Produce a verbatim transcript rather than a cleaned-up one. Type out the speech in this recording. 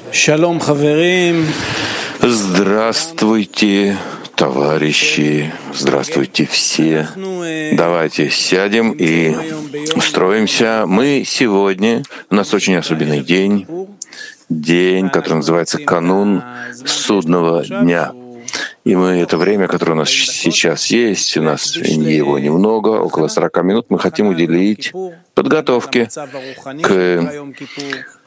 Шалом, хаверим. Здравствуйте, товарищи, здравствуйте все. Давайте сядем и устроимся. Мы сегодня, у нас очень особенный день, день, который называется канун судного дня. И мы это время, которое у нас сейчас есть, у нас его немного, около сорока минут, мы хотим уделить подготовке к